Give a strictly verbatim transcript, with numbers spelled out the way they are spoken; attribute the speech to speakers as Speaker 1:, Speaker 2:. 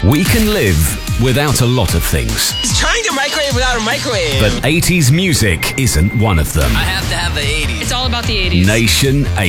Speaker 1: We can live without a lot of things,
Speaker 2: He's trying to microwave without a microwave.
Speaker 1: but eighties music isn't one of them.
Speaker 3: I have to have the eighties.
Speaker 4: It's all about the eighties.
Speaker 1: Nation